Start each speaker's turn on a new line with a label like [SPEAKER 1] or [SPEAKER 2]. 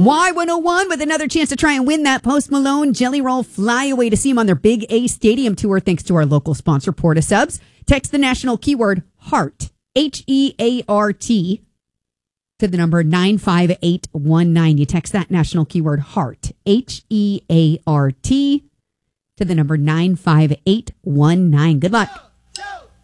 [SPEAKER 1] Y101 with another chance to try and win that Post Malone Jelly Roll Flyaway to see him on their Big A Stadium tour thanks to our local sponsor, Porta Subs. Text the national keyword HEART, H-E-A-R-T, to the number 95819. You text that national keyword HEART, H-E-A-R-T, to the number 95819. Good luck.